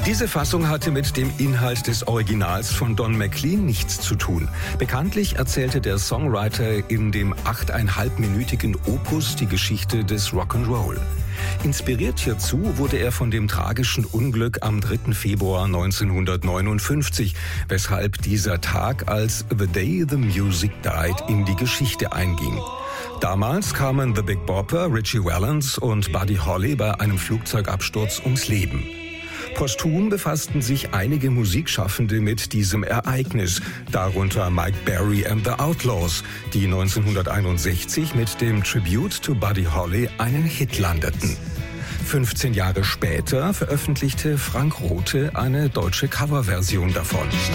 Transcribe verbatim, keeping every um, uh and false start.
Diese Fassung hatte mit dem Inhalt des Originals von Don McLean nichts zu tun. Bekanntlich erzählte der Songwriter in dem achteinhalbminütigen Opus die Geschichte des Rock'n'Roll. Inspiriert hierzu wurde er von dem tragischen Unglück am dritten Februar neunzehnhundertneunundfünfzig, weshalb dieser Tag als The Day the Music Died in die Geschichte einging. Damals kamen The Big Bopper, Ritchie Valens und Buddy Holly bei einem Flugzeugabsturz ums Leben. Posthum befassten sich einige Musikschaffende mit diesem Ereignis, darunter Mike Berry and the Outlaws, die neunzehnhunderteinundsechzig mit dem Tribute to Buddy Holly einen Hit landeten. fünfzehn Jahre später veröffentlichte Frank Rothe eine deutsche Coverversion davon.